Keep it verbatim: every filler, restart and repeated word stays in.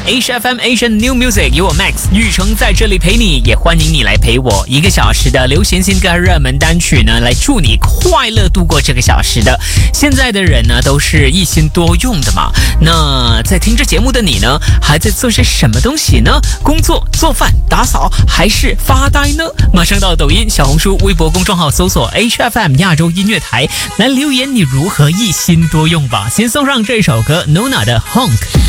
H F M Asian New Music 由我 Max 玉成在这里陪你，也欢迎你来陪我一个小时的流行新歌热门单曲呢，来祝你快乐度过这个小时的。现在的人呢都是一心多用的嘛，那在听着节目的你呢，还在做些什么东西呢？工作、做饭、打扫还是发呆呢？马上到抖音、小红书、微博公众号搜索 H F M 亚洲音乐台来留言你如何一心多用吧。先送上这首歌 Nona 的 Honk。